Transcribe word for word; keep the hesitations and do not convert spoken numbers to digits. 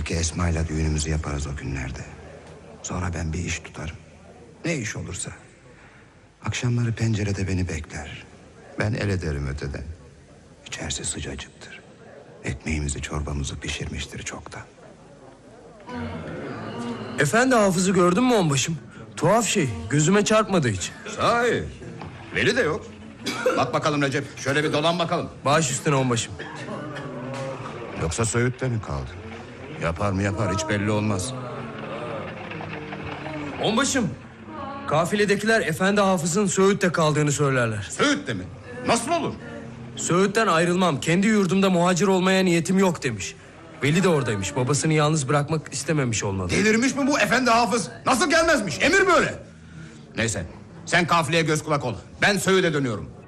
Belki Esma'yla düğünümüzü yaparız o günlerde. Sonra ben bir iş tutarım. Ne iş olursa. Akşamları pencerede beni bekler. Ben el ederim öteden. İçerisi sıcacıktır. Ekmeğimizi çorbamızı pişirmiştir çoktan. Efendi Hafız'ı gördün mü onbaşım? Tuhaf şey, gözüme çarpmadı hiç. Sahi. Veli de yok. Bak bakalım Recep, şöyle bir dolan bakalım. Baş üstüne onbaşım. Yoksa Söğüt'te mi kaldı? Yapar mı yapar, hiç belli olmaz. Onbaşım, kafiledekiler Efendi Hafız'ın Söğüt'te kaldığını söylerler. Söğüt'te mi? Nasıl olur? Söğüt'ten ayrılmam, kendi yurdumda muhacir olmaya niyetim yok demiş. Veli de oradaymış, babasını yalnız bırakmak istememiş olmalı. Delirmiş mi bu Efendi Hafız? Nasıl gelmezmiş, emir böyle. Neyse, sen kafileye göz kulak ol. Ben Söğüt'e dönüyorum.